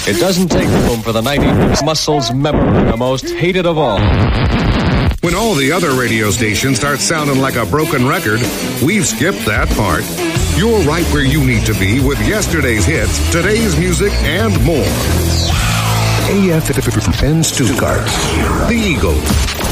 It doesn't take room for the 90s muscles memory, the most hated of all. When all the other radio stations start sounding like a broken record, we've skipped that part. You're right where you need to be with yesterday's hits, today's music, and more. AF-10 Stuttgart, the Eagle.